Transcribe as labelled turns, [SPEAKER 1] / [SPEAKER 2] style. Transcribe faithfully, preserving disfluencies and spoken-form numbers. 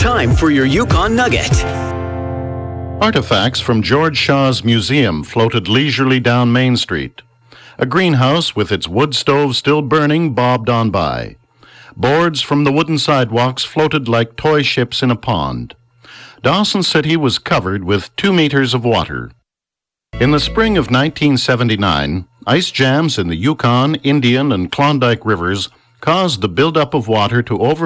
[SPEAKER 1] time for your Yukon Nugget.
[SPEAKER 2] Artifacts from George Shaw's museum floated leisurely down Main Street. A greenhouse with its wood stove still burning bobbed on by. Boards from the wooden sidewalks floated like toy ships in a pond. Dawson City was covered with two meters of water. In the spring of nineteen seventy-nine, ice jams in the Yukon, Indian, and Klondike rivers caused the buildup of water to overflow